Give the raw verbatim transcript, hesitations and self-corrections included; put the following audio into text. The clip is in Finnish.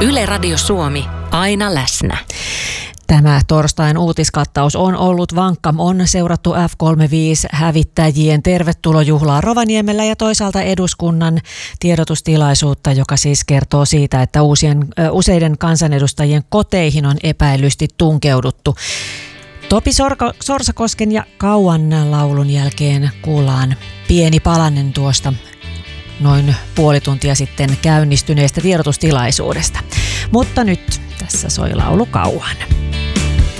Yle Radio Suomi, aina läsnä. Tämä torstain uutiskattaus on ollut vankka. On seurattu F kolmekymmentäviisi-hävittäjien tervetulojuhlaa Rovaniemellä ja toisaalta eduskunnan tiedotustilaisuutta, joka siis kertoo siitä, että uusien, useiden kansanedustajien koteihin on epäilysti tunkeuduttu. Topi Sorko, Sorsakosken ja Kauan laulun jälkeen kuullaan pieni palanen tuosta noin puoli tuntia sitten käynnistyneestä tiedotustilaisuudesta. Mutta nyt tässä soi laulu Kauan.